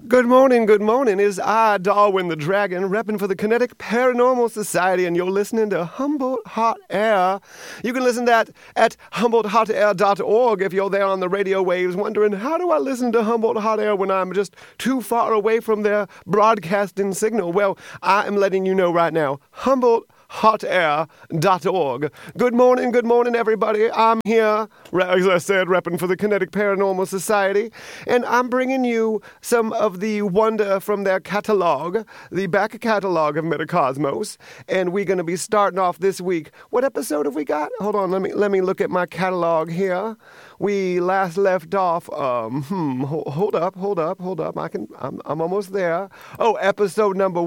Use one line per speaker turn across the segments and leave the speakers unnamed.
Good morning. It's I, Darwin the Dragon, repping for the Kinetic Paranormal Society, and you're listening to Humboldt Hot Air. You can listen to that at HumboldtHotAir.org if you're there on the radio waves wondering, how do I listen to Humboldt Hot Air when I'm just too far away from their broadcasting signal? Well, I am letting you know right now, HumboldtHotAir.org. Good morning, everybody. I'm here, as I said, repping for the Kinetic Paranormal Society, and I'm bringing you some of the wonder from their catalog, the back catalog of Metacosmos, and we're going to be starting off this week. What episode have we got? Hold on, let me look at my catalog here. We last left off, hold up. I'm almost there. Oh, episode number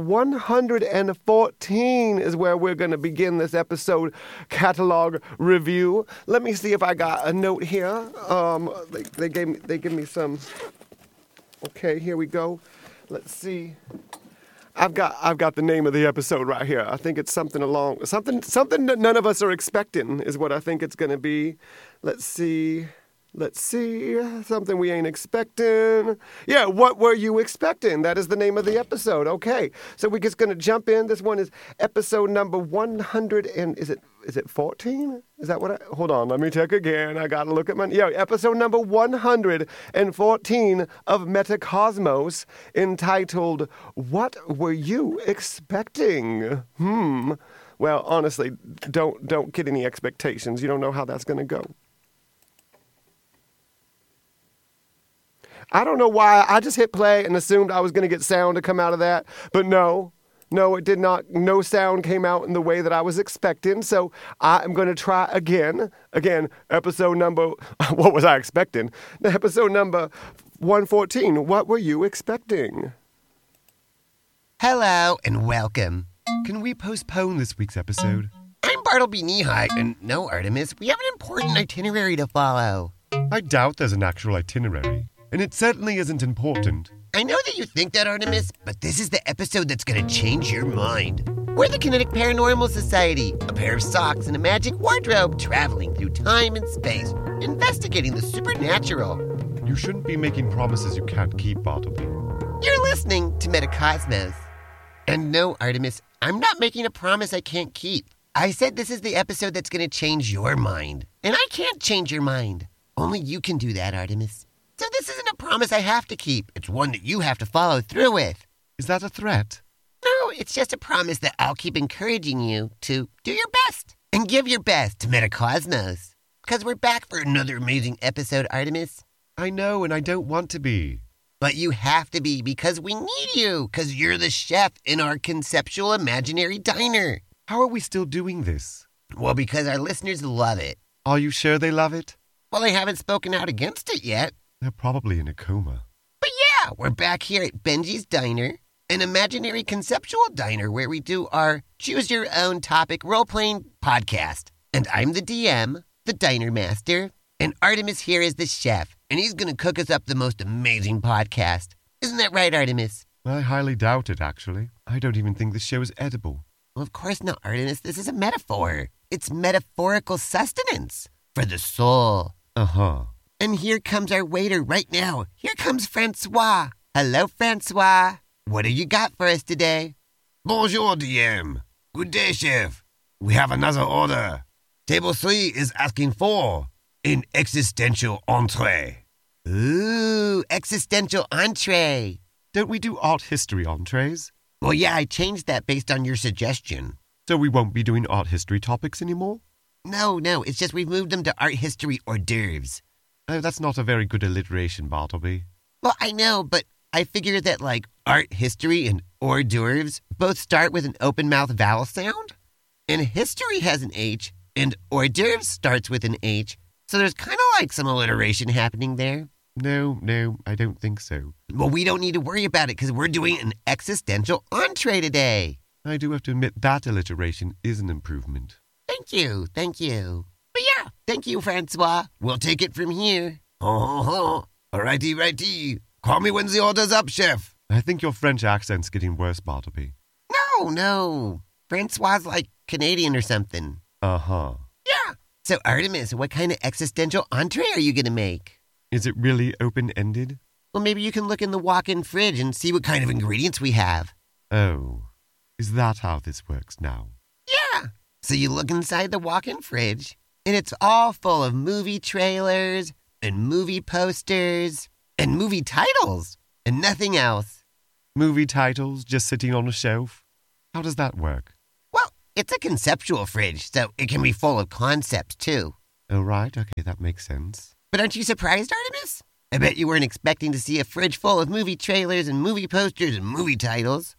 114 is where we're going to begin this episode catalog review. Let me see if I got a note here. They gave me some. Okay, here we go. Let's see. I've got the name of the episode right here. I think it's something that none of us are expecting is what I think it's going to be. Let's see. Something we ain't expecting. Yeah, what were you expecting? That is the name of the episode. Okay, so we're just going to jump in. This one is episode number 100 and is it 14? Is that what hold on, let me check again. I got to look at episode number 114 of Metacosmos, entitled, What Were You Expecting? Well, honestly, don't get any expectations. You don't know how that's going to go. I don't know why. I just hit play and assumed I was going to get sound to come out of that. But no, it did not. No sound came out in the way that I was expecting. So I am going to try again. Again, episode number, what was I expecting? Episode number 114. What were you expecting?
Hello and welcome.
Can we postpone this week's episode?
I'm Bartleby Knee-High, and no, Artemis, we have an important itinerary to follow.
I doubt there's an actual itinerary. And it certainly isn't important.
I know that you think that, Artemis, but this is the episode that's going to change your mind. We're the Kinetic Paranormal Society, a pair of socks and a magic wardrobe traveling through time and space, investigating the supernatural.
You shouldn't be making promises you can't keep, Bartleby.
You're listening to Metacosmos. And no, Artemis, I'm not making a promise I can't keep. I said this is the episode that's going to change your mind. And I can't change your mind. Only you can do that, Artemis. So this isn't a promise I have to keep. It's one that you have to follow through with.
Is that a threat?
No, it's just a promise that I'll keep encouraging you to do your best and give your best to Metacosmos. Because we're back for another amazing episode, Artemis.
I know, and I don't want to be.
But you have to be because we need you, because you're the chef in our conceptual imaginary diner.
How are we still doing this?
Well, because our listeners love it.
Are you sure they love it?
Well, they haven't spoken out against it yet.
They're probably in a coma.
But yeah, we're back here at Benji's Diner, an imaginary conceptual diner where we do our Choose Your Own Topic role-playing podcast. And I'm the DM, the Diner Master, and Artemis here is the chef, and he's going to cook us up the most amazing podcast. Isn't that right, Artemis?
I highly doubt it, actually. I don't even think this show is edible.
Well, of course not, Artemis. This is a metaphor. It's metaphorical sustenance for the soul.
Uh-huh.
And here comes our waiter right now. Here comes Francois. Hello, Francois. What do you got for us today?
Bonjour, DM. Good day, chef. We have another order. Table 3 is asking for an existential entree.
Ooh, existential entree.
Don't we do art history entrees?
Well, yeah, I changed that based on your suggestion.
So we won't be doing art history topics anymore?
No, it's just we've moved them to art history hors d'oeuvres.
Oh, that's not a very good alliteration, Bartleby.
Well, I know, but I figured that, art history and hors d'oeuvres both start with an open-mouth vowel sound. And history has an H, and hors d'oeuvres starts with an H. So there's kind of some alliteration happening there.
No, I don't think so.
Well, we don't need to worry about it because we're doing an existential entree today.
I do have to admit that alliteration is an improvement.
Thank you. But yeah, thank you, Francois. We'll take it from here.
Righty. Call me when the order's up, chef.
I think your French accent's getting worse, Bartleby.
No. Francois' Canadian or something.
Uh-huh.
Yeah. So, Artemis, what kind of existential entree are you going to make?
Is it really open-ended?
Well, maybe you can look in the walk-in fridge and see what kind of ingredients we have.
Oh, is that how this works now?
Yeah. So you look inside the walk-in fridge, and it's all full of movie trailers and movie posters and movie titles and nothing else.
Movie titles just sitting on a shelf? How does that work?
Well, it's a conceptual fridge, so it can be full of concepts, too.
Oh, right. Okay, that makes sense.
But aren't you surprised, Artemis? I bet you weren't expecting to see a fridge full of movie trailers and movie posters and movie titles.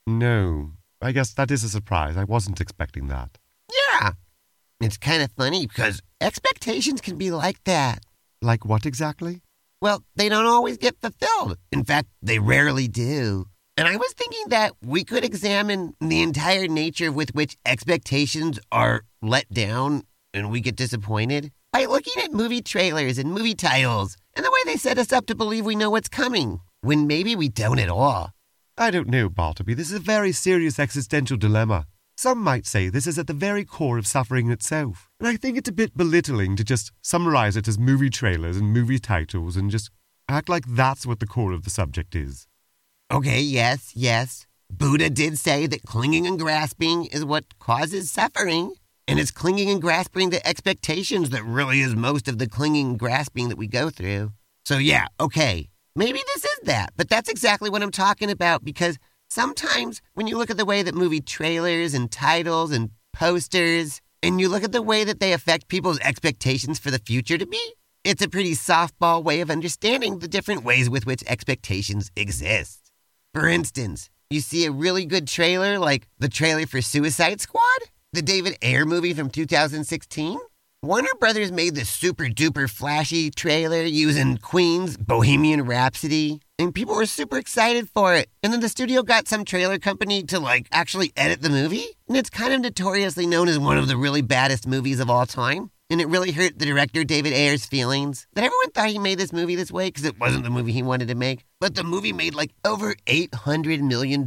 No, I guess that is a surprise. I wasn't expecting that.
Yeah. It's kind of funny because expectations can be like that.
Like what exactly?
Well, they don't always get fulfilled. In fact, they rarely do. And I was thinking that we could examine the entire nature with which expectations are let down and we get disappointed by looking at movie trailers and movie titles and the way they set us up to believe we know what's coming, when maybe we don't at all.
I don't know, Bartleby. This is a very serious existential dilemma. Some might say this is at the very core of suffering itself. And I think it's a bit belittling to just summarize it as movie trailers and movie titles and just act like that's what the core of the subject is.
Okay, yes. Buddha did say that clinging and grasping is what causes suffering. And it's clinging and grasping to expectations that really is most of the clinging and grasping that we go through. So yeah, okay, maybe this is that. But that's exactly what I'm talking about, because sometimes when you look at the way that movie trailers and titles and posters, and you look at the way that they affect people's expectations for the future to be, it's a pretty softball way of understanding the different ways with which expectations exist. For instance, you see a really good trailer like the trailer for Suicide Squad, the David Ayer movie from 2016. Warner Brothers made this super duper flashy trailer using Queen's Bohemian Rhapsody, and people were super excited for it. And then the studio got some trailer company to actually edit the movie, and it's kind of notoriously known as one of the really baddest movies of all time. And it really hurt the director David Ayer's feelings that everyone thought he made this movie this way because it wasn't the movie he wanted to make. But the movie made over $800 million.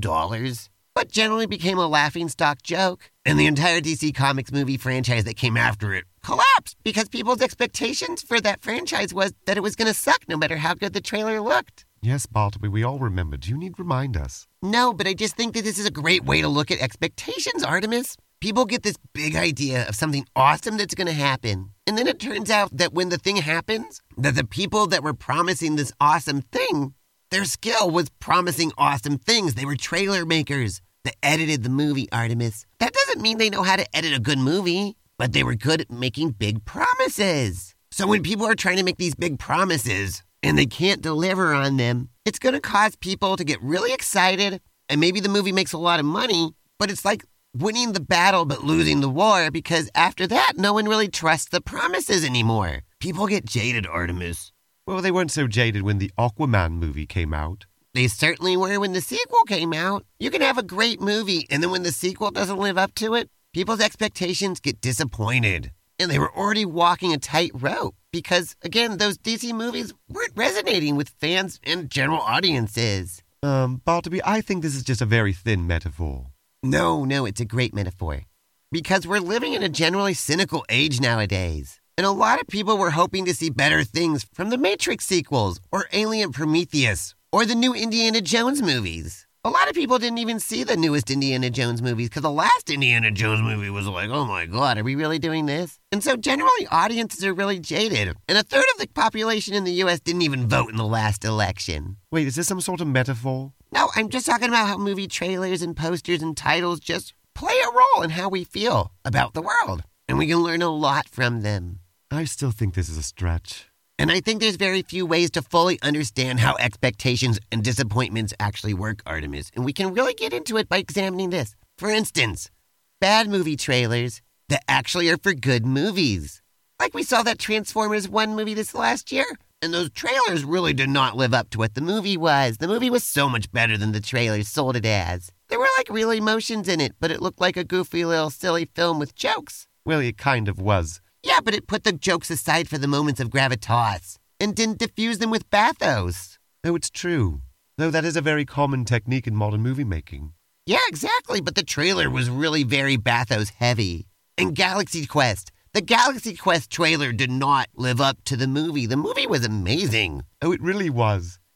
But generally became a laughingstock joke. And the entire DC Comics movie franchise that came after it collapsed because people's expectations for that franchise was that it was going to suck no matter how good the trailer looked.
Yes, Bartleby, we all remember. Do you need to remind us?
No, but I just think that this is a great way to look at expectations, Artemis. People get this big idea of something awesome that's going to happen. And then it turns out that when the thing happens, that the people that were promising this awesome thing, their skill was promising awesome things. They were trailer makers that edited the movie, Artemis. That doesn't mean they know how to edit a good movie, but they were good at making big promises. So when people are trying to make these big promises and they can't deliver on them, it's going to cause people to get really excited, and maybe the movie makes a lot of money, but it's like winning the battle but losing the war, because after that, no one really trusts the promises anymore. People get jaded, Artemis.
Well, they weren't so jaded when the Aquaman movie came out.
They certainly were when the sequel came out. You can have a great movie, and then when the sequel doesn't live up to it, people's expectations get disappointed. And they were already walking a tight rope because, again, those DC movies weren't resonating with fans and general audiences.
Bartleby, I think this is just a very thin metaphor.
No, it's a great metaphor. Because we're living in a generally cynical age nowadays. And a lot of people were hoping to see better things from the Matrix sequels or Alien Prometheus or the new Indiana Jones movies. A lot of people didn't even see the newest Indiana Jones movies because the last Indiana Jones movie was like, oh my God, are we really doing this? And so generally audiences are really jaded. And a third of the population in the U.S. didn't even vote in the last election.
Wait, is this some sort of metaphor?
No, I'm just talking about how movie trailers and posters and titles just play a role in how we feel about the world. And we can learn a lot from them.
I still think this is a stretch.
And I think there's very few ways to fully understand how expectations and disappointments actually work, Artemis. And we can really get into it by examining this. For instance, bad movie trailers that actually are for good movies. Like we saw that Transformers 1 movie this last year. And those trailers really did not live up to what the movie was. The movie was so much better than the trailers sold it as. There were real emotions in it, but it looked like a goofy little silly film with jokes.
Well, it kind of was.
Yeah, but it put the jokes aside for the moments of gravitas and didn't diffuse them with bathos.
Oh, it's true. Though that is a very common technique in modern movie making.
Yeah, exactly, but the trailer was really very bathos heavy. And Galaxy Quest. The Galaxy Quest trailer did not live up to the movie. The movie was amazing.
Oh, it really was.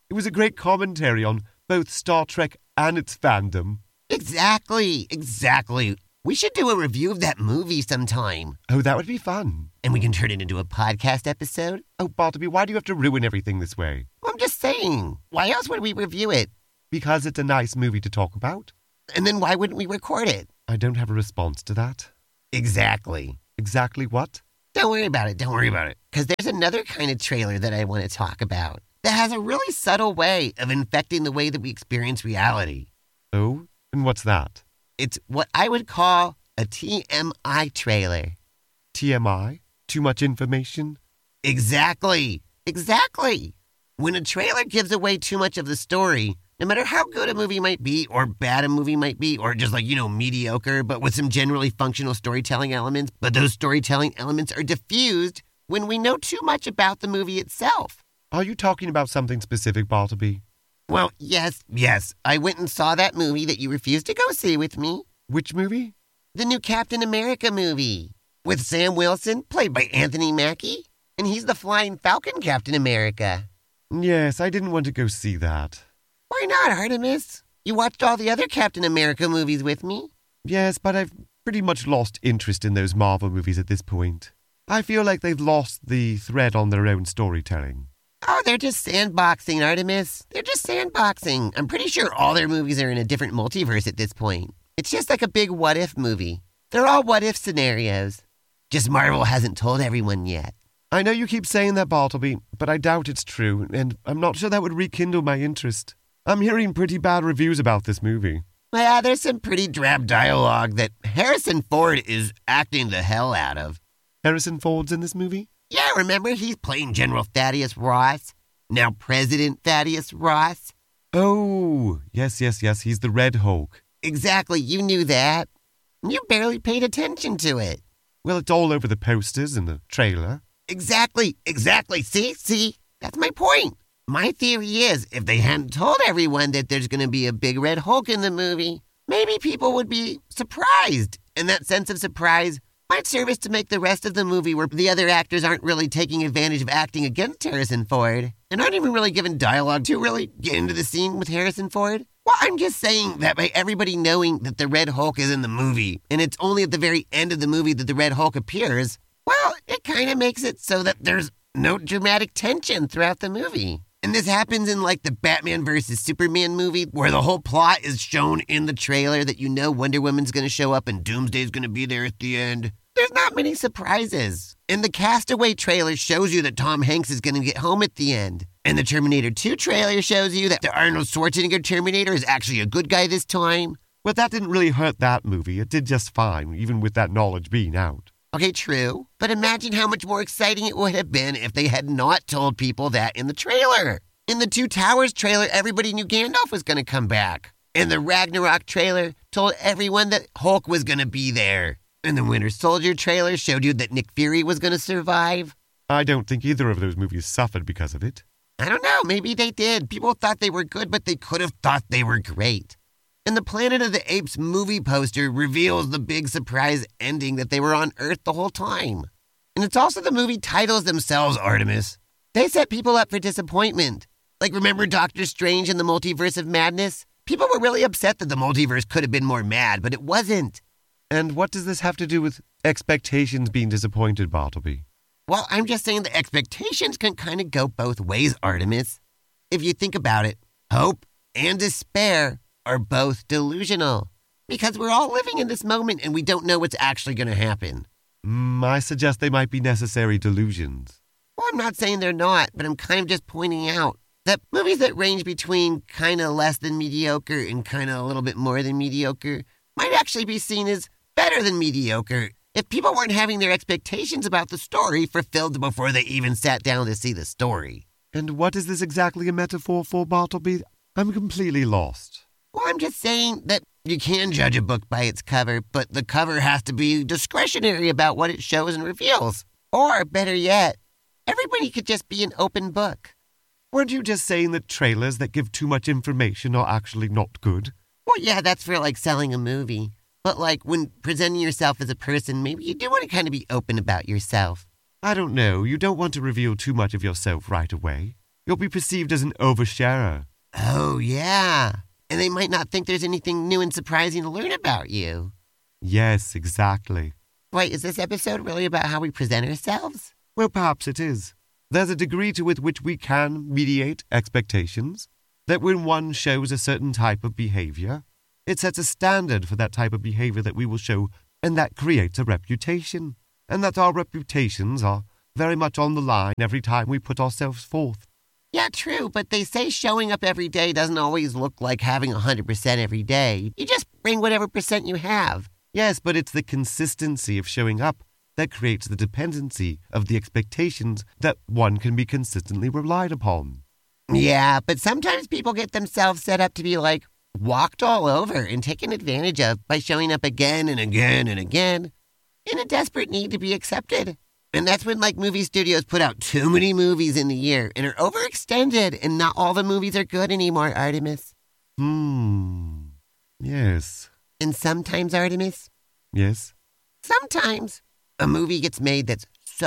It was a great commentary on both Star Trek and its fandom.
Exactly. We should do a review of that movie sometime.
Oh, that would be fun.
And we can turn it into a podcast episode.
Oh, Bartleby, why do you have to ruin everything this way?
Well, I'm just saying. Why else would we review it?
Because it's a nice movie to talk about.
And then why wouldn't we record it?
I don't have a response to that.
Exactly.
Exactly what?
Don't worry about it. Because there's another kind of trailer that I want to talk about that has a really subtle way of infecting the way that we experience reality.
Oh? And what's that?
It's what I would call a TMI trailer.
TMI? Too much information?
Exactly. When a trailer gives away too much of the story, no matter how good a movie might be, or bad a movie might be, or just mediocre, but with some generally functional storytelling elements, but those storytelling elements are diffused when we know too much about the movie itself.
Are you talking about something specific, Bartleby?
Well, yes. I went and saw that movie that you refused to go see with me.
Which movie?
The new Captain America movie. With Sam Wilson, played by Anthony Mackie. And he's the Flying Falcon Captain America.
Yes, I didn't want to go see that.
Why not, Artemis? You watched all the other Captain America movies with me.
Yes, but I've pretty much lost interest in those Marvel movies at this point. I feel like they've lost the thread on their own storytelling.
Oh, they're just sandboxing, Artemis. They're just sandboxing. I'm pretty sure all their movies are in a different multiverse at this point. It's just like a big what-if movie. They're all what-if scenarios. Just Marvel hasn't told everyone yet.
I know you keep saying that, Bartleby, but I doubt it's true, and I'm not sure that would rekindle my interest. I'm hearing pretty bad reviews about this movie.
Well, there's some pretty drab dialogue that Harrison Ford is acting the hell out of.
Harrison Ford's in this movie?
Yeah, remember? He's playing General Thaddeus Ross. Now President Thaddeus Ross.
Oh, yes, he's the Red Hulk.
Exactly, you knew that. You barely paid attention to it.
Well, it's all over the posters and the trailer.
Exactly. See? That's my point. My theory is, if they hadn't told everyone that there's going to be a big Red Hulk in the movie, maybe people would be surprised. And that sense of surprise might serve as to make the rest of the movie where the other actors aren't really taking advantage of acting against Harrison Ford and aren't even really given dialogue to really get into the scene with Harrison Ford. Well, I'm just saying that by everybody knowing that the Red Hulk is in the movie, and it's only at the very end of the movie that the Red Hulk appears, well, it kind of makes it so that there's no dramatic tension throughout the movie. And this happens in like the Batman vs. Superman movie where the whole plot is shown in the trailer that you know Wonder Woman's going to show up and Doomsday's going to be there at the end. There's not many surprises. And the Castaway trailer shows you that Tom Hanks is going to get home at the end. And the Terminator 2 trailer shows you that the Arnold Schwarzenegger Terminator is actually a good guy this time.
Well, that didn't really hurt that movie. It did just fine, even with that knowledge being out.
Okay, true. But imagine how much more exciting it would have been if they had not told people that in the trailer. In the Two Towers trailer, everybody knew Gandalf was going to come back. And the Ragnarok trailer told everyone that Hulk was going to be there. And the Winter Soldier trailer showed you that Nick Fury was going to survive.
I don't think either of those movies suffered because of it.
I don't know. Maybe they did. People thought they were good, but they could have thought they were great. And the Planet of the Apes movie poster reveals the big surprise ending that they were on Earth the whole time. And it's also the movie titles themselves, Artemis. They set people up for disappointment. Like, remember Doctor Strange and the Multiverse of Madness? People were really upset that the multiverse could have been more mad, but it wasn't.
And what does this have to do with expectations being disappointed, Bartleby?
Well, I'm just saying the expectations can kind of go both ways, Artemis. If you think about it, hope and despair are both delusional. Because we're all living in this moment and we don't know what's actually going to happen.
I suggest they might be necessary delusions.
Well, I'm not saying they're not, but I'm kind of just pointing out that movies that range between kind of less than mediocre and kind of a little bit more than mediocre might actually be seen as better than mediocre if people weren't having their expectations about the story fulfilled before they even sat down to see the story.
And what is this exactly a metaphor for, Bartleby? I'm completely lost.
Well, I'm just saying that you can judge a book by its cover, but the cover has to be discretionary about what it shows and reveals. Or, better yet, everybody could just be an open book.
Weren't you just saying that trailers that give too much information are actually not good?
Well, yeah, that's for, like, selling a movie. But, like, when presenting yourself as a person, maybe you do want to kind of be open about yourself.
I don't know. You don't want to reveal too much of yourself right away. You'll be perceived as an oversharer.
Oh, yeah. And they might not think there's anything new and surprising to learn about you.
Yes, exactly.
Wait, is this episode really about how we present ourselves?
Well, perhaps it is. There's a degree to which we can mediate expectations, that when one shows a certain type of behavior, it sets a standard for that type of behavior that we will show, and that creates a reputation. And that our reputations are very much on the line every time we put ourselves forth.
Yeah, true, but they say showing up every day doesn't always look like having 100% every day. You just bring whatever percent you have.
Yes, but it's the consistency of showing up that creates the dependency of the expectations that one can be consistently relied upon.
Yeah, but sometimes people get themselves set up to be like walked all over and taken advantage of by showing up again and again and again in a desperate need to be accepted. And that's when movie studios put out too many movies in the year and are overextended and not all the movies are good anymore, Artemis.
Yes.
And sometimes, Artemis,
Yes?
sometimes a movie gets made that's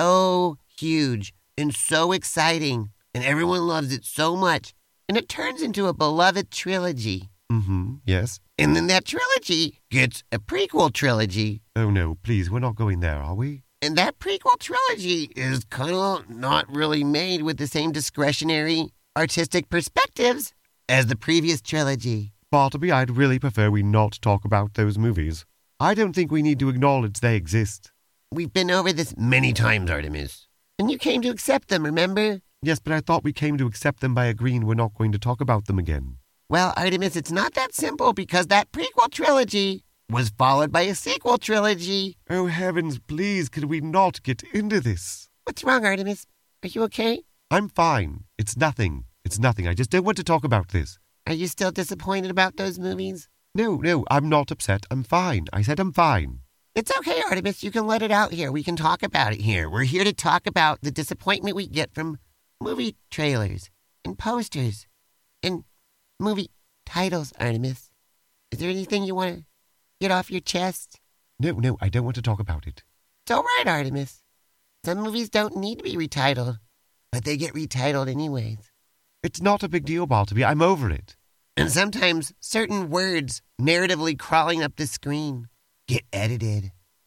so huge and so exciting and everyone loves it so much and it turns into a beloved trilogy.
Yes?
And then that trilogy gets a prequel trilogy.
Oh no, please, we're not going there, are we?
And that prequel trilogy is kind of not really made with the same discretionary artistic perspectives as the previous trilogy.
Bartleby, I'd really prefer we not talk about those movies. I don't think we need to acknowledge they exist.
We've been over this many times, Artemis. And you came to accept them, remember?
Yes, but I thought we came to accept them by agreeing we're not going to talk about them again.
Well, Artemis, it's not that simple because that prequel trilogy was followed by a sequel trilogy.
Oh heavens, please, could we not get into this?
What's wrong, Artemis? Are you okay?
I'm fine. It's nothing. I just don't want to talk about this.
Are you still disappointed about those movies?
No, I'm not upset. I'm fine. I said I'm fine.
It's okay, Artemis. You can let it out here. We can talk about it here. We're here to talk about the disappointment we get from movie trailers and posters and movie titles, Artemis. Is there anything you want to get off your chest?
No, I don't want to talk about it.
It's all right, Artemis. Some movies don't need to be retitled, but they get retitled anyways.
It's not a big deal, Bartleby. I'm over it.
And sometimes certain words narratively crawling up the screen get edited.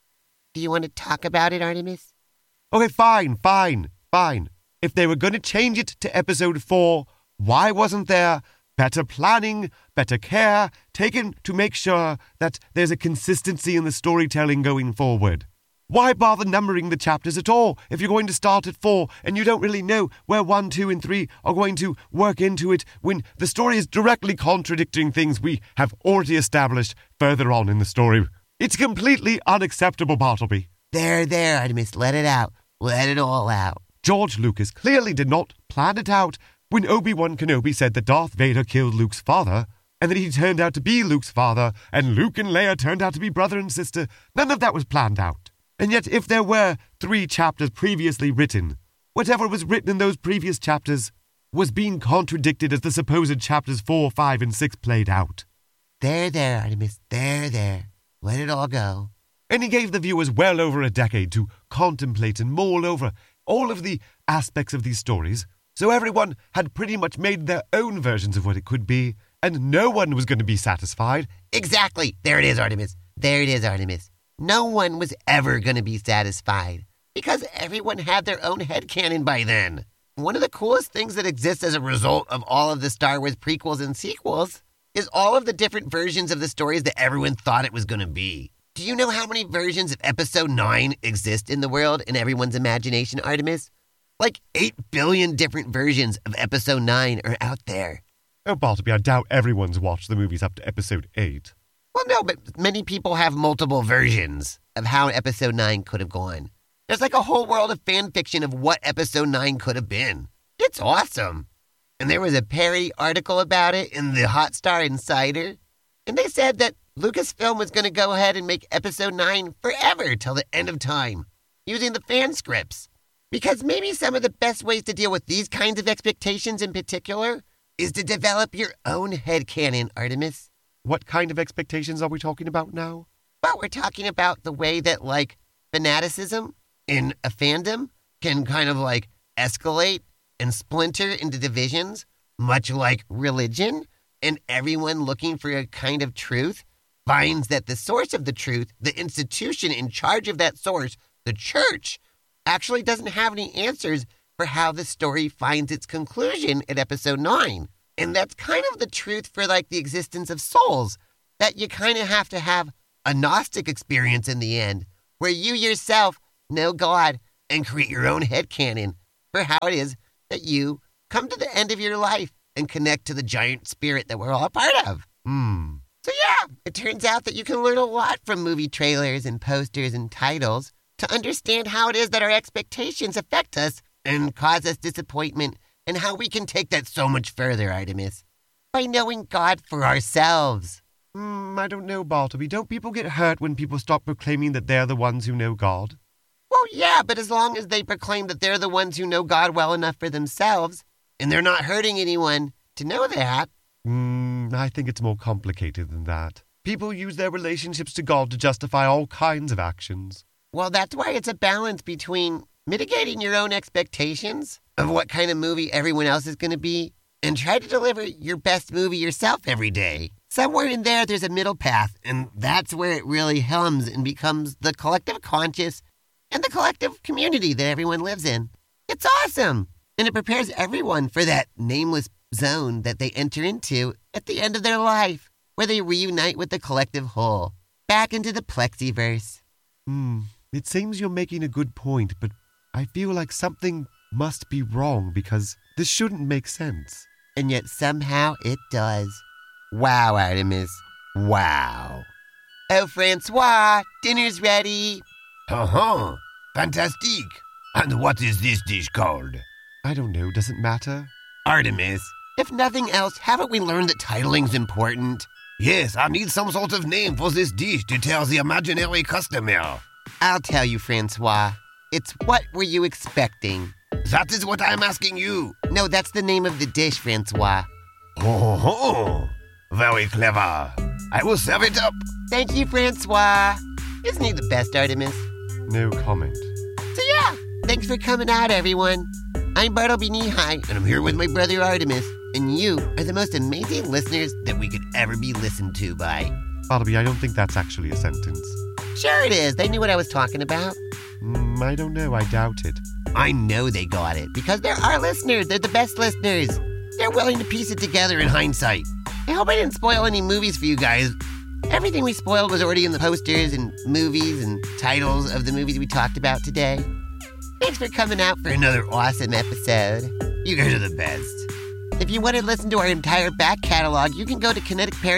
Do you want to talk about it, Artemis?
Okay, fine. If they were going to change it to episode 4, why wasn't there better planning, better care taken to make sure that there's a consistency in the storytelling going forward? Why bother numbering the chapters at all if you're going to start at 4 and you don't really know where 1, 2, and 3 are going to work into it when the story is directly contradicting things we have already established further on in the story? It's completely unacceptable, Bartleby.
There, Artemis, let it out. Let it all out.
George Lucas clearly did not plan it out when Obi-Wan Kenobi said that Darth Vader killed Luke's father, and that he turned out to be Luke's father, and Luke and Leia turned out to be brother and sister. None of that was planned out. And yet, if there were 3 chapters previously written, whatever was written in those previous chapters was being contradicted as the supposed chapters 4, 5, and 6 played out.
There, Artemis, there. Let it all go.
And he gave the viewers well over a decade to contemplate and mull over all of the aspects of these stories, so everyone had pretty much made their own versions of what it could be, and no one was going to be satisfied.
Exactly. There it is, Artemis. No one was ever going to be satisfied because everyone had their own headcanon by then. One of the coolest things that exists as a result of all of the Star Wars prequels and sequels is all of the different versions of the stories that everyone thought it was going to be. Do you know how many versions of Episode 9 exist in the world in everyone's imagination, Artemis? Like 8 billion different versions of Episode 9 are out there.
Oh, Bartleby, I doubt everyone's watched the movies up to episode 8.
Well, no, but many people have multiple versions of how Episode 9 could have gone. There's like a whole world of fan fiction of what Episode 9 could have been. It's awesome. And there was a parody article about it in the Hotstar Insider. And they said that Lucasfilm was going to go ahead and make Episode 9 forever till the end of time, using the fan scripts. Because maybe some of the best ways to deal with these kinds of expectations in particular is to develop your own headcanon, Artemis.
What kind of expectations are we talking about now?
Well, we're talking about the way that, fanaticism in a fandom can kind of, escalate and splinter into divisions, much like religion, and everyone looking for a kind of truth finds that the source of the truth, the institution in charge of that source, the church, actually doesn't have any answers for how the story finds its conclusion at episode 9. And that's kind of the truth for like the existence of souls, that you kind of have to have a Gnostic experience in the end, where you yourself know God and create your own headcanon for how it is that you come to the end of your life and connect to the giant spirit that we're all a part of. So yeah, it turns out that you can learn a lot from movie trailers and posters and titles to understand how it is that our expectations affect us and cause us disappointment, and how we can take that so much further, Artemis, by knowing God for ourselves.
I don't know, Bartleby. Don't people get hurt when people stop proclaiming that they're the ones who know God?
Well, yeah, but as long as they proclaim that they're the ones who know God well enough for themselves, and they're not hurting anyone to know that.
I think it's more complicated than that. People use their relationships to God to justify all kinds of actions.
Well, that's why it's a balance between mitigating your own expectations of what kind of movie everyone else is going to be, and try to deliver your best movie yourself every day. Somewhere in there, there's a middle path, and that's where it really hums and becomes the collective conscious and the collective community that everyone lives in. It's awesome, and it prepares everyone for that nameless zone that they enter into at the end of their life, where they reunite with the collective whole, back into the Plexiverse.
It seems you're making a good point, but I feel like something must be wrong because this shouldn't make sense.
And yet somehow it does. Wow, Artemis. Wow. Oh, Francois, dinner's ready.
Fantastique. And what is this dish called?
I don't know, does it matter?
Artemis.
If nothing else, haven't we learned that titling's important?
Yes, I need some sort of name for this dish to tell the imaginary customer.
I'll tell you, Francois. It's What Were You Expecting?
That is what I'm asking you.
No, that's the name of the dish, Francois.
Oh, very clever. I will serve it up.
Thank you, Francois. Isn't he the best, Artemis?
No comment.
So yeah, thanks for coming out, everyone. I'm Bartleby Knee-High, and I'm here with my brother Artemis. And you are the most amazing listeners that we could ever be listened to by.
Bartleby, I don't think that's actually a sentence.
Sure it is. They knew what I was talking about.
I don't know. I doubt it.
I know they got it, because they're our listeners. They're the best listeners. They're willing to piece it together in hindsight. I hope I didn't spoil any movies for you guys. Everything we spoiled was already in the posters and movies and titles of the movies we talked about today. Thanks for coming out for another awesome episode.
You guys are the best.
If you want to listen to our entire back catalog, you can go to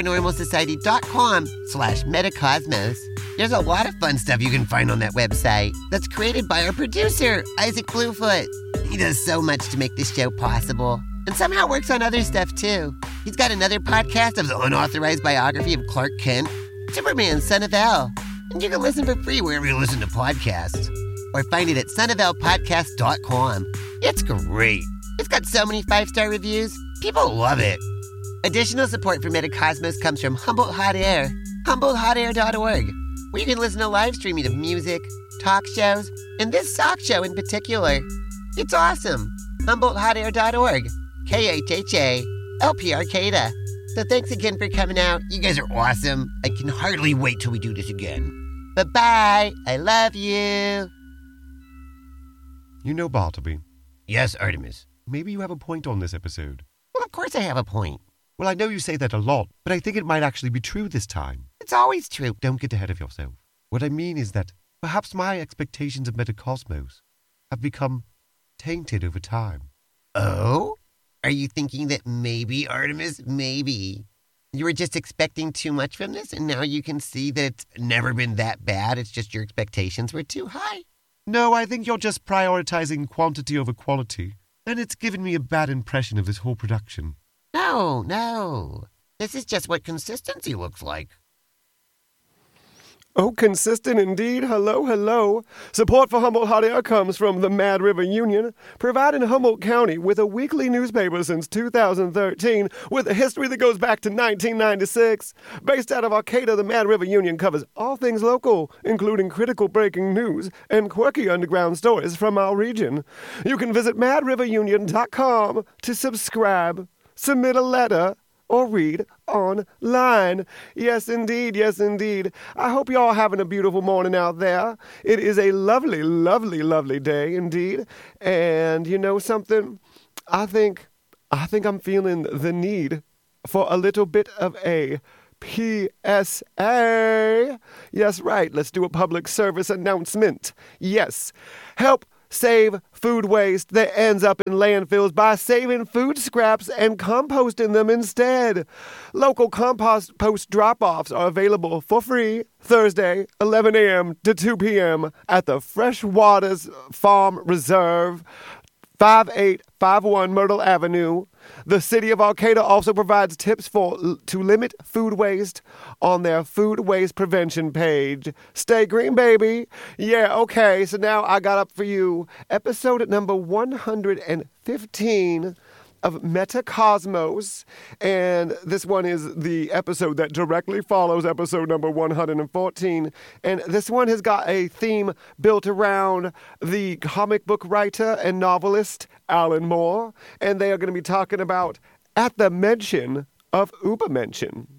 kineticparanormalsociety.com/metacosmos. There's a lot of fun stuff you can find on that website that's created by our producer, Isaac Bluefoot. He does so much to make this show possible, and somehow works on other stuff too. He's got another podcast of the unauthorized biography of Clark Kent, Superman, Son of El. And you can listen for free wherever you listen to podcasts, or find it at sonoflpodcast.com. It's great. It's got so many 5-star reviews. People love it. Additional support for Metacosmos comes from Humboldt Hot Air, HumboldtHotAir.org, where you can listen to live streaming of music, talk shows, and this sock show in particular. It's awesome. HumboldtHotAir.org, KHHA-LPRcada. So thanks again for coming out. You guys are awesome. I can hardly wait till we do this again. Bye-bye. I love you.
You know, Bartleby,
Yes, Artemis.
maybe you have a point on this episode.
Well, of course I have a point.
Well, I know you say that a lot, but I think it might actually be true this time.
It's always true.
Don't get ahead of yourself. What I mean is that perhaps my expectations of Metacosmos have become tainted over time.
Oh? Are you thinking that maybe, Artemis, maybe you were just expecting too much from this, and now you can see that it's never been that bad? It's just your expectations were too high?
No, I think you're just prioritizing quantity over quality, and it's given me a bad impression of this whole production.
No. This is just what consistency looks like.
Oh, consistent indeed. Hello, hello. Support for Humboldt Hot Air comes from the Mad River Union, providing Humboldt County with a weekly newspaper since 2013 with a history that goes back to 1996. Based out of Arcata, the Mad River Union covers all things local, including critical breaking news and quirky underground stories from our region. You can visit madriverunion.com to subscribe, submit a letter, or read online. Yes, indeed. Yes, indeed. I hope you're all having a beautiful morning out there. It is a lovely, lovely, lovely day indeed. And you know something? I think I'm feeling the need for a little bit of a PSA. Yes, right. Let's do a public service announcement. Yes. Help save food waste that ends up in landfills by saving food scraps and composting them instead. Local compost drop-offs are available for free Thursday, 11 a.m. to 2 p.m. at the Freshwaters Farm Reserve, 5851 Myrtle Avenue. The City of Arcata also provides tips to limit food waste on their food waste prevention page. Stay green, baby. Yeah, okay, so now I got up for you episode number 115 of Metacosmos, and this one is the episode that directly follows episode number 114, and this one has got a theme built around the comic book writer and novelist Alan Moore, and they are going to be talking about At the Mention of Ubermenschen.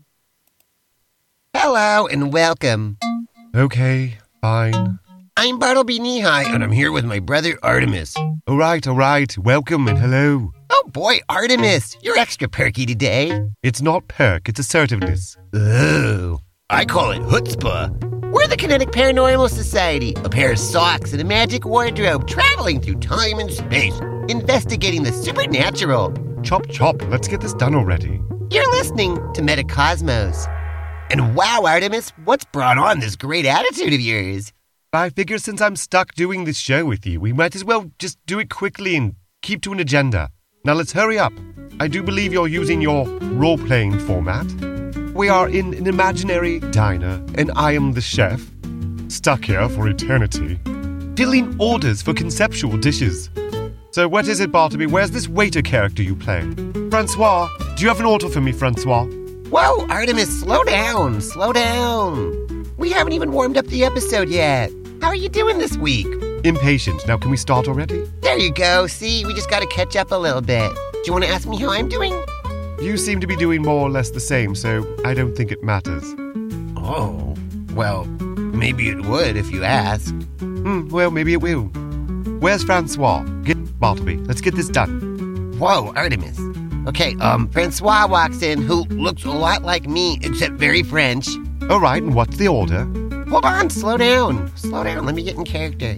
Hello and welcome.
Okay, fine.
I'm Bartleby Knee-High, and I'm here with my brother Artemis.
All right, welcome and hello.
Oh boy, Artemis, you're extra perky today.
It's not perk, it's assertiveness.
Oh, I call it chutzpah. We're the Kinetic Paranormal Society, a pair of socks and a magic wardrobe traveling through time and space, investigating the supernatural.
Chop, chop, let's get this done already.
You're listening to Metacosmos. And wow, Artemis, what's brought on this great attitude of yours?
I figure since I'm stuck doing this show with you, we might as well just do it quickly and keep to an agenda. Now let's hurry up. I do believe you're using your role-playing format. We are in an imaginary diner, and I am the chef, stuck here for eternity, filling orders for conceptual dishes. So what is it, Bartleby? Where's this waiter character you play? Francois, do you have an order for me, Francois?
Whoa, Artemis, slow down. We haven't even warmed up the episode yet. How are you doing this week?
Impatient. Now can we start already?
There you go. See, we just got to catch up a little bit. Do you want to ask me how I'm doing?
You seem to be doing more or less the same, so I don't think it matters.
Oh, well, maybe it would if you asked.
Well, maybe it will. Where's Francois? Get Bartleby. Let's get this done.
Whoa, Artemis. Okay, Francois walks in, who looks a lot like me, except very French.
All right, and what's the order?
Hold on, slow down. Let me get in character.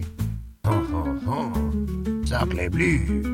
Sacre bleu.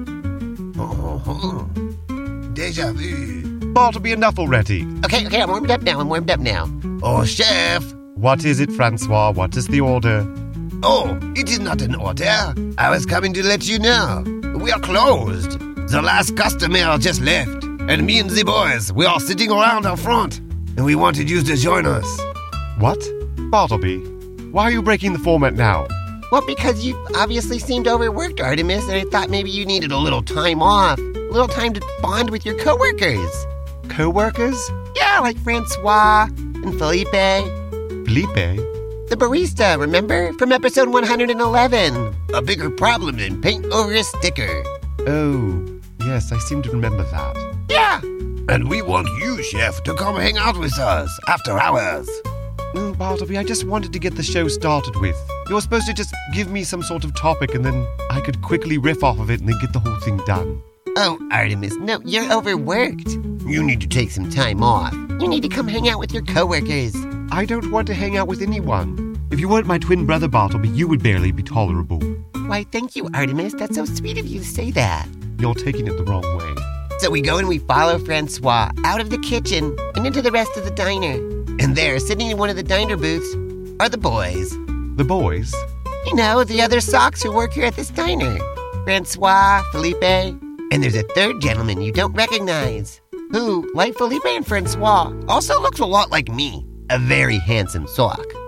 Déjà vu.
Bartleby, enough already.
Okay, I'm warmed up now.
Oh, chef.
What is it, Francois? What is the order?
Oh, it is not an order. I was coming to let you know. We are closed. The last customer just left. And me and the boys, we are sitting around out front. And we wanted you to join us.
What? Bartleby, why are you breaking the format now?
Well, because you obviously seemed overworked, Artemis, and I thought maybe you needed a little time off. A little time to bond with your coworkers.
Co-workers?
Yeah, like Francois and Felipe.
Felipe?
The barista, remember? From episode 111.
A bigger problem than paint over a sticker.
Oh, yes, I seem to remember that.
Yeah.
And we want you, chef, to come hang out with us after hours.
Bartleby, I just wanted to get the show started with. You're supposed to just give me some sort of topic and then I could quickly riff off of it and then get the whole thing done.
Oh, Artemis, no, you're overworked. You need to take some time off. You need to come hang out with your coworkers.
I don't want to hang out with anyone. If you weren't my twin brother, Bartleby, you would barely be tolerable.
Why, thank you, Artemis. That's so sweet of you to say that.
You're taking it the wrong way.
So we go and we follow Francois out of the kitchen and into the rest of the diner. And there, sitting in one of the diner booths, are the boys.
The boys?
You know, the other socks who work here at this diner. Francois, Felipe, and there's a third gentleman you don't recognize, who, like Felipe and Francois, also looks a lot like me. A very handsome sock.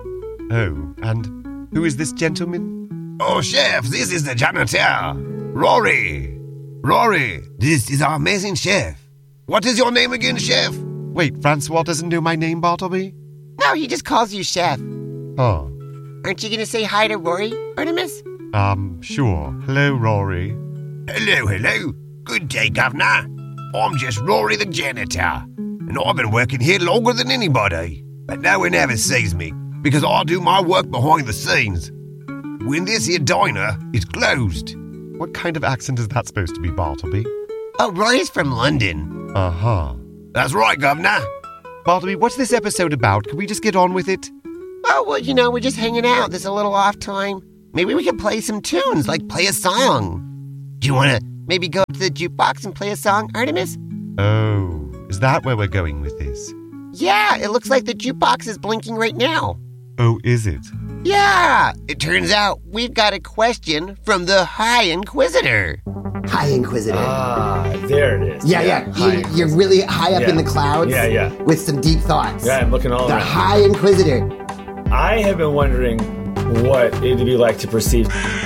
Oh, and who is this gentleman?
Oh, chef, this is the janitor. Rory. Rory, this is our amazing chef. What is your name again, chef?
Wait, Francois doesn't know my name, Bartleby?
No, he just calls you Chef.
Oh,
Aren't you going to say hi to Rory, Artemis?
sure. Hello, Rory.
Hello, hello. Good day, Governor. I'm just Rory the janitor, and I've been working here longer than anybody. But no one ever sees me, because I do my work behind the scenes. When this here diner is closed.
What kind of accent is that supposed to be, Bartleby?
Oh, Rory's from London.
Uh-huh.
That's right, Governor.
Bartleby, what's this episode about? Can we just get on with it?
Oh, well, we're just hanging out. There's a little off time. Maybe we can play some tunes, like play a song. Do you want to maybe go up to the jukebox and play a song, Artemis?
Oh, is that where we're going with this?
Yeah, it looks like the jukebox is blinking right now.
Oh, is it?
Yeah, it turns out we've got a question from the High Inquisitor.
High Inquisitor.
There it is.
Yeah. You're really high up in the clouds.
Yeah.
With some deep thoughts.
Yeah, I'm looking all
The
around.
High Inquisitor.
I have been wondering what it'd be like to perceive.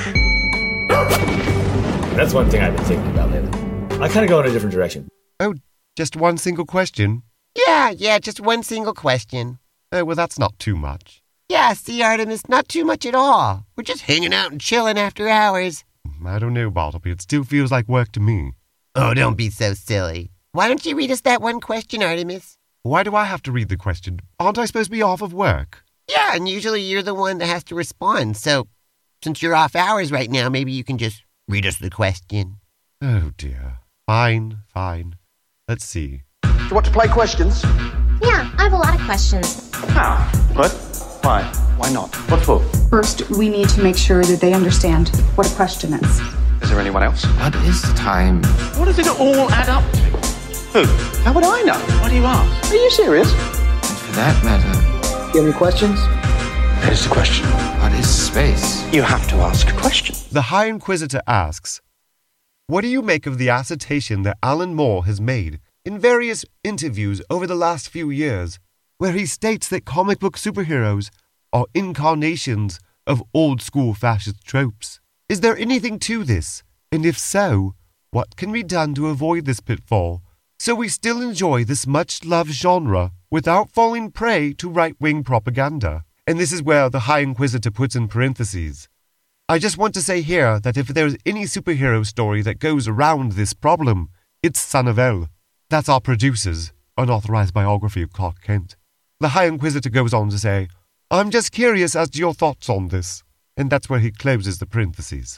That's one thing I've been thinking about lately. I kind of go in a different direction.
Oh, just one single question?
Yeah, just one single question.
Oh, well, that's not too much.
Yeah, see, Artemis, not too much at all. We're just hanging out and chilling after hours.
I don't know, Bartleby. It still feels like work to me.
Oh, don't be so silly. Why don't you read us that one question, Artemis?
Why do I have to read the question? Aren't I supposed to be off of work?
Yeah, and usually you're the one that has to respond. So, since you're off hours right now, maybe you can just read us the question.
Oh, dear. Fine. Let's see.
Do you want to play questions?
Yeah, I have a lot of questions.
How? What? Why? Why not? What for?
First, we need to make sure that they understand what a question is.
Is there anyone else?
What is time?
What does it all add up to? Who? How would I know? Why do you ask? Are you serious?
And for that matter,
You have any questions?
Here's the question.
what is space?
You have to ask a question.
The High Inquisitor asks, what do you make of the assertion that Alan Moore has made in various interviews over the last few years, where he states that comic book superheroes are incarnations of old-school fascist tropes? Is there anything to this? And if so, what can be done to avoid this pitfall, so we still enjoy this much-loved genre without falling prey to right-wing propaganda? And this is where the High Inquisitor puts in parentheses, I just want to say here that if there's any superhero story that goes around this problem, it's Son of El. That's our producer's unauthorized biography of Clark Kent. The High Inquisitor goes on to say, I'm just curious as to your thoughts on this. And that's where he closes the parentheses.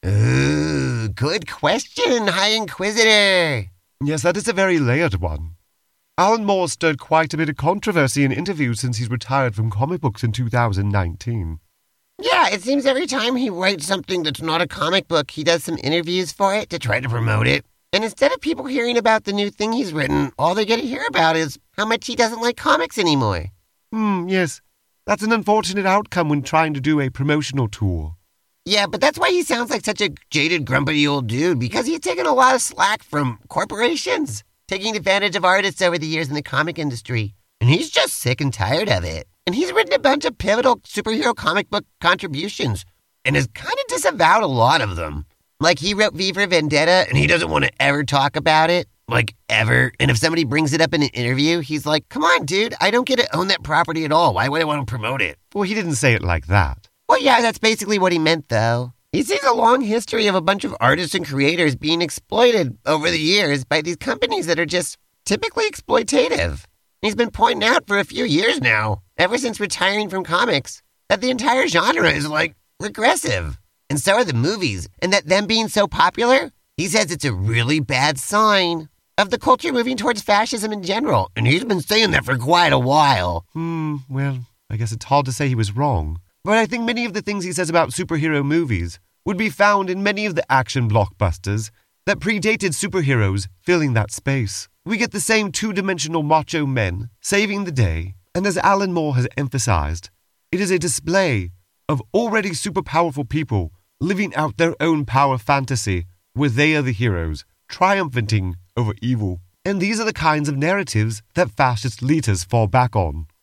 Ooh, good question, High Inquisitor.
Yes, that is a very layered one. Alan Moore stirred quite a bit of controversy in interviews since he's retired from comic books in 2019.
Yeah, it seems every time he writes something that's not a comic book, he does some interviews for it to try to promote it. And instead of people hearing about the new thing he's written, all they get to hear about is how much he doesn't like comics anymore.
Yes. That's an unfortunate outcome when trying to do a promotional tour.
Yeah, but that's why he sounds like such a jaded, grumpy old dude, because he's taken a lot of slack from corporations, taking advantage of artists over the years in the comic industry. And he's just sick and tired of it. And he's written a bunch of pivotal superhero comic book contributions and has kind of disavowed a lot of them. Like, he wrote V for Vendetta, and he doesn't want to ever talk about it. Like, ever. And if somebody brings it up in an interview, he's like, come on, dude, I don't get to own that property at all. Why would I want to promote it?
Well, he didn't say it like that.
Well, yeah, that's basically what he meant, though. He sees a long history of a bunch of artists and creators being exploited over the years by these companies that are just typically exploitative. He's been pointing out for a few years now, ever since retiring from comics, that the entire genre is, like, regressive. And so are the movies. And that them being so popular, he says it's a really bad sign of the culture moving towards fascism in general. And he's been saying that for quite a while.
Well, I guess it's hard to say he was wrong. But I think many of the things he says about superhero movies would be found in many of the action blockbusters that predated superheroes filling that space. We get the same two-dimensional macho men saving the day, and as Alan Moore has emphasized, it is a display of already super powerful people living out their own power fantasy where they are the heroes, triumphing over evil. And these are the kinds of narratives that fascist leaders fall back on.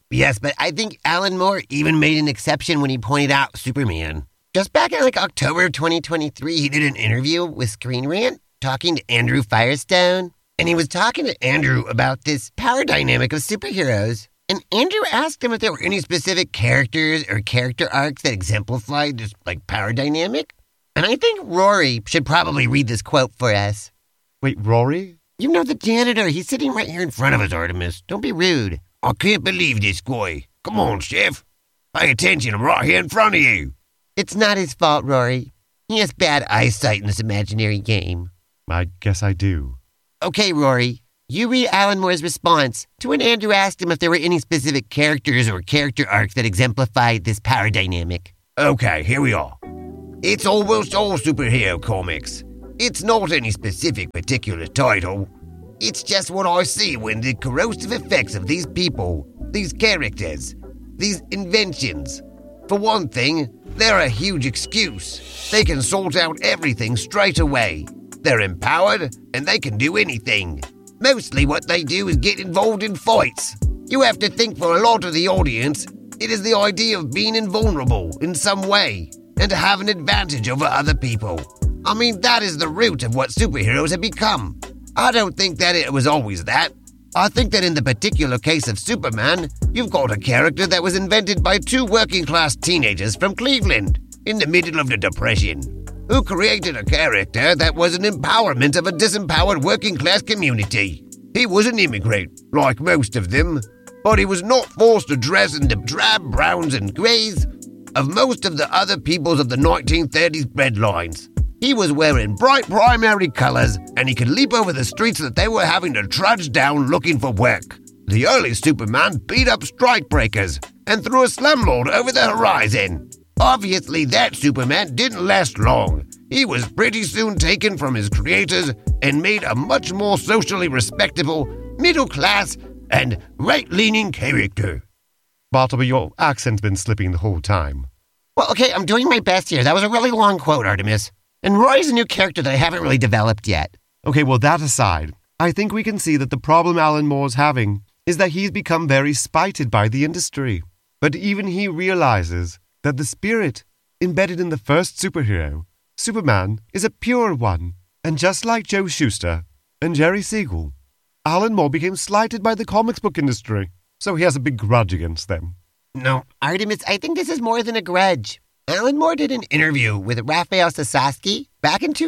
Yes, but I think Alan Moore even made an exception when he pointed out Superman. Just back in October of 2023, he did an interview with Screen Rant talking to Andrew Firestone. And he was talking to Andrew about this power dynamic of superheroes. And Andrew asked him if there were any specific characters or character arcs that exemplified this power dynamic. And I think Rory should probably read this quote for us.
Wait, Rory?
You know the janitor. He's sitting right here in front of us, Artemis. Don't be rude.
I can't believe this guy. Come on, Chef. Pay attention, I'm right here in front of you.
It's not his fault, Rory. He has bad eyesight in this imaginary game.
I guess I do.
Okay, Rory. You read Alan Moore's response to when Andrew asked him if there were any specific characters or character arcs that exemplified this power dynamic.
Okay, here we are. It's almost all superhero comics. It's not any specific particular title. It's just what I see when the corrosive effects of these people, these characters, these inventions. For one thing, they're a huge excuse. They can sort out everything straight away. They're empowered, and they can do anything. Mostly what they do is get involved in fights. You have to think for a lot of the audience, it is the idea of being invulnerable in some way, and to have an advantage over other people. I mean, that is the root of what superheroes have become. I don't think that it was always that. I think that in the particular case of Superman, you've got a character that was invented by two working-class teenagers from Cleveland in the middle of the Depression, who created a character that was an empowerment of a disempowered working-class community. He was an immigrant, like most of them, but he was not forced to dress in the drab browns and grays of most of the other peoples of the 1930s breadlines. He was wearing bright primary colors, and he could leap over the streets that they were having to trudge down looking for work. The early Superman beat up strikebreakers and threw a slumlord over the horizon. Obviously, that Superman didn't last long. He was pretty soon taken from his creators and made a much more socially respectable, middle-class, and right-leaning character.
Bartleby, your accent's been slipping the whole time.
Well, okay, I'm doing my best here. That was a really long quote, Artemis. And Roy's a new character that I haven't really developed yet.
Okay, well, that aside, I think we can see that the problem Alan Moore's having is that he's become very spited by the industry. But even he realizes that the spirit embedded in the first superhero, Superman, is a pure one. And just like Joe Shuster and Jerry Siegel, Alan Moore became slighted by the comics book industry. So he has a big grudge against them.
No, Artemis, I think this is more than a grudge. Alan Moore did an interview with Rafael Sasaki back in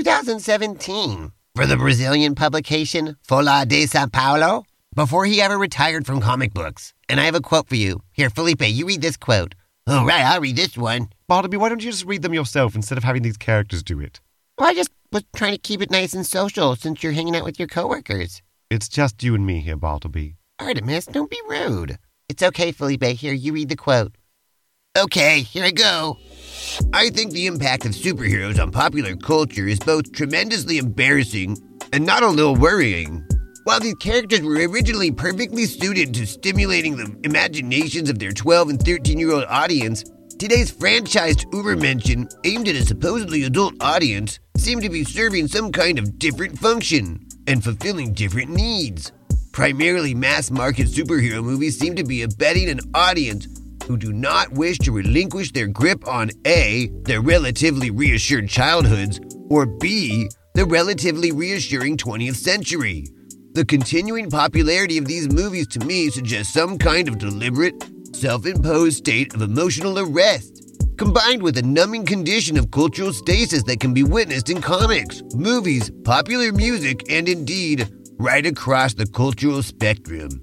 2017 for the Brazilian publication Folha de São Paulo before he ever retired from comic books. And I have a quote for you. Here, Felipe, you read this quote. All right, I'll read this one.
Bartleby, why don't you just read them yourself instead of having these characters do it?
Well, I just was trying to keep it nice and social since you're hanging out with your coworkers.
It's just you and me here, Bartleby.
Artemis, don't be rude. It's okay, Felipe. Here, you read the quote. Okay, here I go.
I think the impact of superheroes on popular culture is both tremendously embarrassing and not a little worrying. While these characters were originally perfectly suited to stimulating the imaginations of their 12 and 13-year-old audience, today's franchised Ubermenschen aimed at a supposedly adult audience seem to be serving some kind of different function and fulfilling different needs. Primarily mass-market superhero movies seem to be abetting an audience who do not wish to relinquish their grip on A, their relatively reassured childhoods, or B, the relatively reassuring 20th century. The continuing popularity of these movies to me suggests some kind of deliberate, self-imposed state of emotional arrest, combined with a numbing condition of cultural stasis that can be witnessed in comics, movies, popular music, and indeed, right across the cultural spectrum.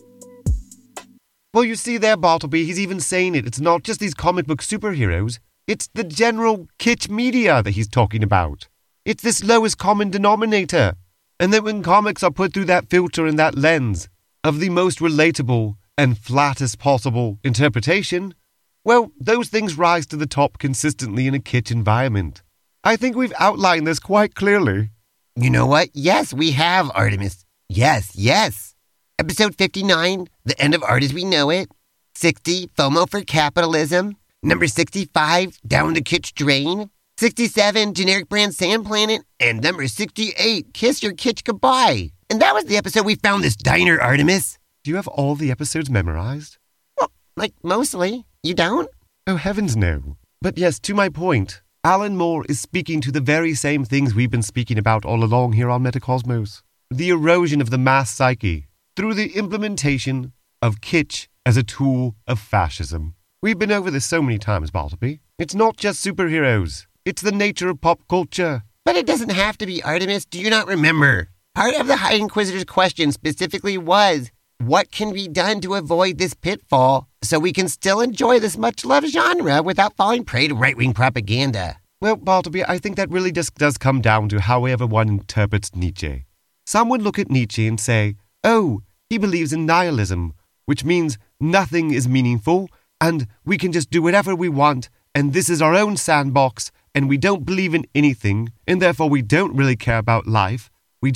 Well, you see there, Bartleby, he's even saying it. It's not just these comic book superheroes. It's the general kitsch media that he's talking about. It's this lowest common denominator. And then when comics are put through that filter and that lens of the most relatable and flattest possible interpretation, well, those things rise to the top consistently in a kitsch environment. I think we've outlined this quite clearly.
You know what? Yes, we have, Artemis. Yes. Episode 59, The End of Art as We Know It. 60, FOMO for Capitalism. Number 65, Down the Kitsch Drain. 67, Generic Brand Sand Planet. And number 68, Kiss Your Kitsch Goodbye. And that was the episode we found this diner, Artemis.
Do you have all the episodes memorized?
Well, Like, mostly. You don't?
Oh, heavens no. But yes, to my point, Alan Moore is speaking to the very same things we've been speaking about all along here on Metacosmos. The erosion of the mass psyche through the implementation of kitsch as a tool of fascism. We've been over this so many times, Bartleby. It's not just superheroes. It's the nature of pop culture.
But it doesn't have to be, Artemis. Do you not remember? Part of the High Inquisitor's question specifically was, what can be done to avoid this pitfall so we can still enjoy this much-loved genre without falling prey to right-wing propaganda?
Well, Bartleby, I think that really just does come down to however one interprets Nietzsche. Some would look at Nietzsche and say, oh, he believes in nihilism, which means nothing is meaningful, and we can just do whatever we want, and this is our own sandbox, and we don't believe in anything, and therefore we don't really care about life,